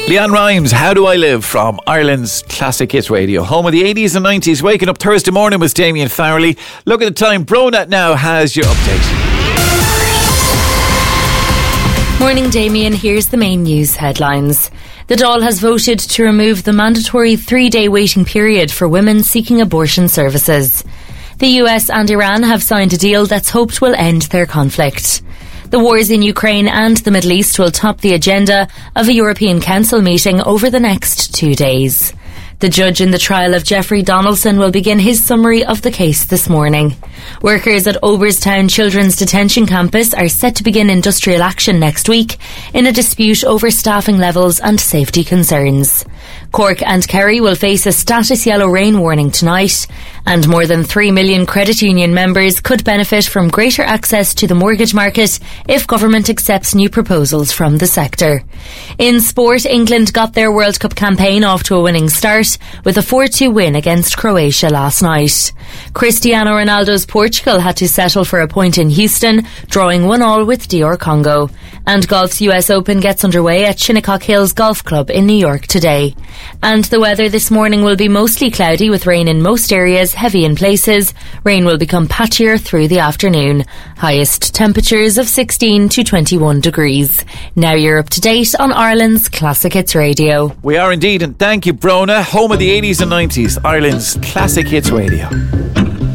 Leanne Rimes, How Do I Live, from Ireland's Classic Hits Radio, home of the 80s and 90s. Waking up Thursday morning with Damien Farrelly. Look at the time. Brona now has your update. Morning, Damien. Here's the main news headlines. The Dáil has voted to remove the mandatory 3-day waiting period for women seeking abortion services. The US and Iran have signed a deal that's hoped will end their conflict. The wars in Ukraine and the Middle East will top the agenda of a European Council meeting over the next 2 days. The judge in the trial of Jeffrey Donaldson will begin his summary of the case this morning. Workers at Oberstown Children's Detention Campus are set to begin industrial action next week in a dispute over staffing levels and safety concerns. Cork and Kerry will face a status yellow rain warning tonight, and more than 3 million credit union members could benefit from greater access to the mortgage market if government accepts new proposals from the sector. In sport, England got their World Cup campaign off to a winning start with a 4-2 win against Croatia last night. Cristiano Ronaldo's Portugal had to settle for a point in Houston, drawing 1-1 with DR Congo. And golf's US Open gets underway at Shinnecock Hills Golf Club in New York today. And the weather this morning will be mostly cloudy with rain in most areas, heavy in places. Rain will become patchier through the afternoon. Highest temperatures of 16 to 21 degrees. Now you're up to date on Ireland's Classic Hits Radio. We are indeed, and thank you, Brona, home of the 80s and 90s, Ireland's Classic Hits Radio.